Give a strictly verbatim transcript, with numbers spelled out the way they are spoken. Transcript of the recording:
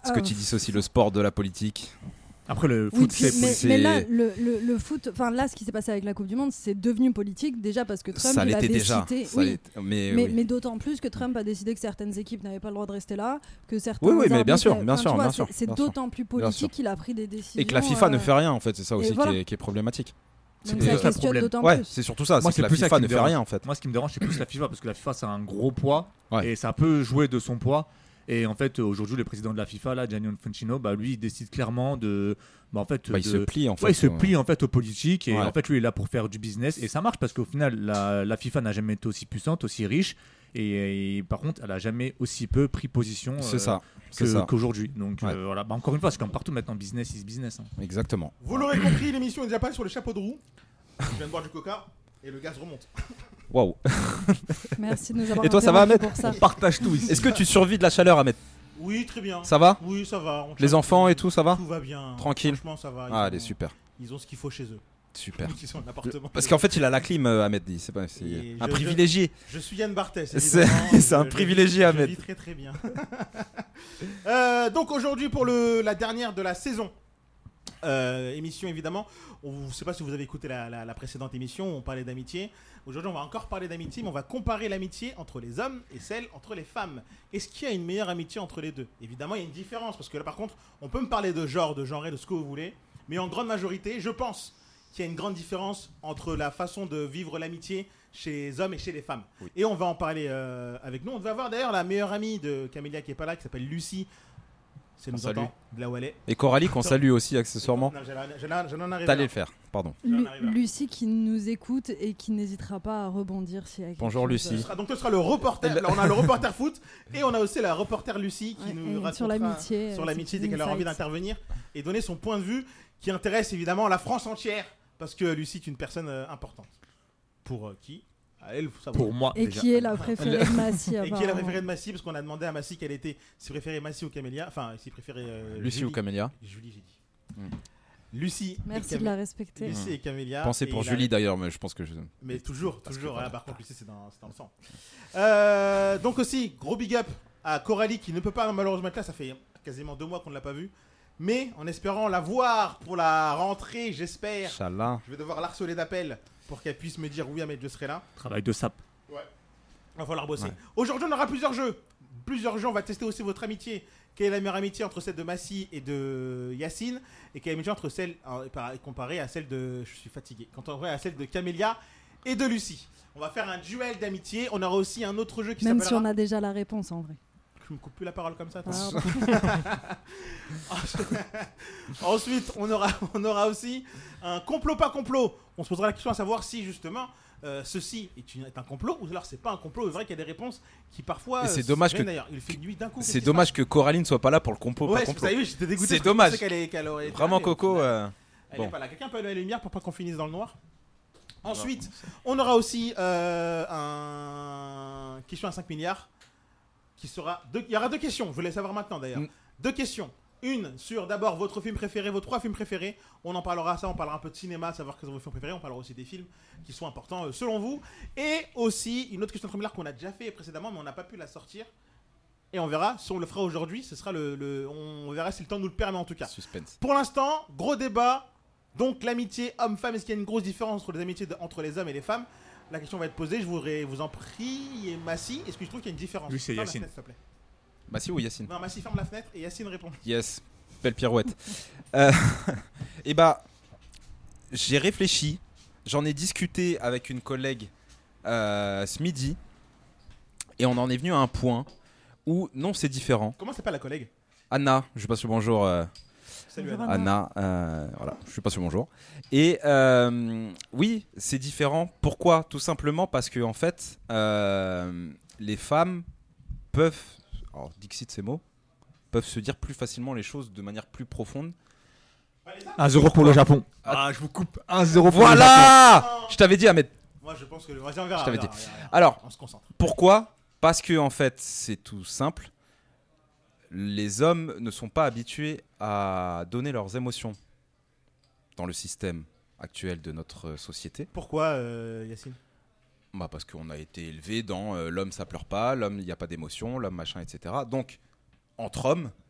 Est-ce que tu dissocies le sport de la politique ? Après le Oui, foot, puis- c'est mais, c'est- mais là, le, le, le foot, enfin là, ce qui s'est passé avec la Coupe du Monde, c'est devenu politique déjà parce que Trump Ça il l'était a déjà. décidé. Ça Oui, l'était- Mais, mais, oui. mais d'autant plus que Trump a décidé que certaines équipes n'avaient pas le droit de rester là, que certains. Oui, oui, mais bien arbitres sûr, n'avaient- bien enfin, sûr, tu vois, bien c'est- sûr, C'est bien sûr. d'autant plus Bien sûr. politique qu'il a pris des décisions. Et que la FIFA euh, ne fait rien en fait, c'est ça aussi voilà. qui, est, qui est problématique. Donc C'est ça ça le questionne problème. d'autant Ouais, plus. c'est surtout ça, Moi, c'est c'est que la plus ça FIFA qui ne me fait dérange. rien en fait. Moi, ce qui me dérange, c'est plus la FIFA parce que la FIFA, c'est un gros poids Ouais. et ça peut jouer de son poids. Et en fait, aujourd'hui, le président de la FIFA, là, Gianni Infantino, bah, lui, il décide clairement de, bah, en fait, Bah, il de- se plie en fait. Ouais, il se euh, plie en fait aux politiques et Ouais. en fait, lui, il est là pour faire du business et ça marche parce qu'au final, la, la FIFA n'a jamais été aussi puissante, aussi riche et, et par contre, elle a jamais aussi peu pris position. C'est euh, ça, c'est que- ça. qu'aujourd'hui. Donc Ouais. euh, voilà, bah, encore une fois, c'est comme partout maintenant, business is business. hein. Exactement. Vous l'aurez compris, l'émission est déjà pas sur le chapeau de roue. Je viens de boire du coca et le gaz remonte. Waouh. Merci de nous avoir Et toi, ça va, interrompus Ahmed pour ça. On partage tout ici. Est-ce que tu survis de la chaleur, Ahmed ? Oui, très bien. Ça va ? Oui, ça va. On Les tient- enfants et tout, ça va ? Tout va bien. Tranquille. Franchement, ça va. Ils Ah, ont- allez, super. Ils ont ce qu'il faut chez eux. Super. Ils sont en appartement. Parce qu'en fait, il a la clim, euh, Ahmed dit. C'est pas, c'est Et un je- privilégié. Je suis Yann Barthès. C'est- évidemment. c'est un Je- je privilégié, vis- Ahmed. Je vis très très bien. Euh, donc aujourd'hui pour le, la dernière de la saison. Euh, émission évidemment. On ne sait pas si vous avez écouté la, la- la précédente émission où on parlait d'amitié. Aujourd'hui on va encore parler d'amitié, mais on va comparer l'amitié entre les hommes et celle entre les femmes. Est-ce qu'il y a une meilleure amitié entre les deux? Évidemment il y a une différence parce que là par contre on peut me parler de genre, de genre et de ce que vous voulez, mais en grande majorité je pense qu'il y a une grande différence entre la façon de vivre l'amitié chez les hommes et chez les femmes. Oui. Et on va en parler euh, avec nous. On va voir d'ailleurs la meilleure amie de Camélia qui est pas là, qui s'appelle Lucie. C'est On nous salue. entend de là où elle est. Et Coralie, qu'on salue aussi accessoirement. Non, j'en j'en- j'en en arrive T'allais là. le faire, pardon. J'en Lu- arrive là. Lucie qui nous écoute et qui n'hésitera pas à rebondir si elle a quelque Bonjour, chose, Lucie. Ce sera- donc ce sera le reporter. Là, on a le reporter foot et on a aussi la reporter Lucie qui Ouais, nous elle est racontera sur l'amitié, sur euh, l'amitié ses dès qu'elle aura envie insights. d'intervenir et donner son point de vue qui intéresse évidemment la France entière parce que Lucie est une personne euh, importante. Pour euh, qui À elle, faut savoir. Pour moi, Et déjà. qui est la préférée de Massy Et qui est la apparemment. préférée de Massy parce qu'on a demandé à Massy quelle était si préférée Massy ou Camélia. Enfin, si préférait euh, Lucie Julie. ou Camélia. Julie, j'ai dit. Hmm. Lucie. Merci et de Camé- la respecter. Lucie et Camélia. Pensez Et pour la- Julie d'ailleurs, mais je pense que je. Mais toujours, Parce que toujours. voilà. Ah, par contre, Lucie, c'est dans, c'est dans le sang. Euh, donc aussi, gros big up à Coralie qui ne peut pas malheureusement être là. Ça fait quasiment deux mois qu'on ne l'a pas vue. Mais en espérant la voir pour la rentrée, j'espère. Inch'Allah. Je vais devoir l'harceler d'appels pour qu'elle puisse me dire oui, Ahmed, je serai là. Travail de sap. Il va falloir bosser. Ouais. Aujourd'hui, on aura plusieurs jeux. Plusieurs jeux. On va tester aussi votre amitié. Quelle est la meilleure amitié entre celle de Massy et de Yacine? Et quelle est la amitié entre celle, euh, par- comparée à celle de. Je suis fatigué. Comparée à celle de Camélia et de Lucie. On va faire un duel d'amitié. On aura aussi un autre jeu qui Même si s'appellera. on a déjà la réponse en vrai. Je me coupe plus la parole comme ça. toi. Pardon. Ensuite, on aura, on aura aussi un complot pas complot. On se posera la question à savoir si justement euh, ceci est, une- est un complot ou alors c'est pas un complot. C'est vrai qu'il y a des réponses qui parfois. Et c'est euh, dommage viennent que- d'ailleurs. Il fait nuit d'un coup. qu'est-ce C'est qui dommage que Coralie ne soit pas là pour le complot. se passe pas Ouais, complot. vous savez, j'étais dégoûté. C'est parce que je dommage. pensais qu'elle est- qu'elle aurait été Vraiment, là, mais au Coco. final, euh, Elle bon. est pas là. Quelqu'un peut allumer la lumière pour pas qu'on finisse dans le noir. Ensuite, on aura aussi euh, un question à cinq milliards qui sera deux... Il y aura deux questions, je voulais savoir maintenant d'ailleurs. Mm. Deux questions. Une sur d'abord votre film préféré, vos trois films préférés. On en parlera ça, on parlera un peu de cinéma, savoir quels sont vos films préférés. On parlera aussi des films qui sont importants euh, selon vous. Et aussi une autre question à cinq milliards qu'on a déjà fait précédemment, mais on n'a pas pu la sortir. Et on verra si on le fera aujourd'hui. Ce sera le, le- on verra si le temps nous le permet en tout cas. Suspense. Pour l'instant, gros débat. Donc l'amitié homme-femme, est-ce qu'il y a une grosse différence entre les amitiés de- entre les hommes et les femmes? La question va être posée, je voudrais vous en prie. Massy, est-ce que je trouve qu'il y a une différence? Oui, c'est Ferme la Yacine. fenêtre, s'il te plaît. Bah si ou Yacine. Non, Massy ferme la fenêtre et Yacine répond. Yes. Belle pirouette. euh, et bah, j'ai réfléchi. J'en ai discuté avec une collègue euh, ce midi. Et on en est venu à un point où non, c'est différent. Comment s'appelle la collègue? Anna, je passe le bonjour. euh, Salut Bonjour, Anna. Anna. Anna, euh, voilà, je suis pas sur bonjour. Et euh, oui, c'est différent. Pourquoi? Tout simplement parce que en fait, euh, les femmes peuvent, alors dixit ces mots, peuvent se dire plus facilement les choses de manière plus profonde. un zéro pour le Japon. Ah, je vous coupe. un zéro pour le Japon. Voilà, je t'avais dit, Ahmed. Moi je pense que. Vas-y, on verra. Je t'avais on verra, dit. on verra. Alors, On se concentre. pourquoi? Parce que en fait, c'est tout simple. Les hommes ne sont pas habitués à donner leurs émotions dans le système actuel de notre société. Pourquoi, euh, Yacine? Bah parce qu'on a été élevé dans euh, l'homme ça pleure pas, l'homme il n'y a pas d'émotion, l'homme machin, et cetera. Donc, entre hommes,